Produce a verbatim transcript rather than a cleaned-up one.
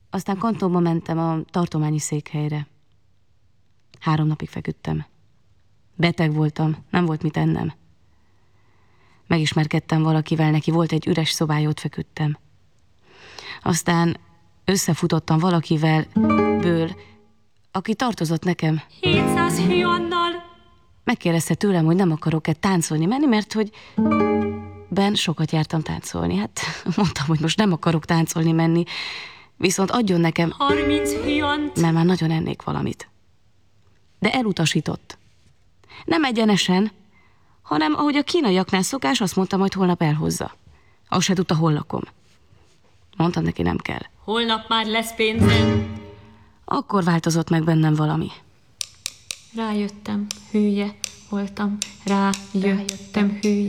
Aztán kantonba mentem a tartományi székhelyre. Három napig feküdtem. Beteg voltam, nem volt mit ennem. Megismerkedtem valakivel, neki volt egy üres szobája, ott feküdtem. Aztán összefutottam valakivel, ből, aki tartozott nekem. hétszáz hülyannal. Megkérdezte tőlem, hogy nem akarok-e táncolni menni, mert hogy ben sokat jártam táncolni. Hát mondtam, hogy most nem akarok táncolni menni, viszont adjon nekem, harminc hülyant. mert már nagyon ennék valamit. De elutasított. Nem egyenesen, hanem ahogy a kínaiaknál szokás, azt mondta, majd holnap elhozza. Azt se tudta, hol lakom. Mondtam neki, nem kell. Holnap már lesz pénzem. Akkor változott meg bennem valami. Rájöttem, hülye voltam. Rájöttem, hülye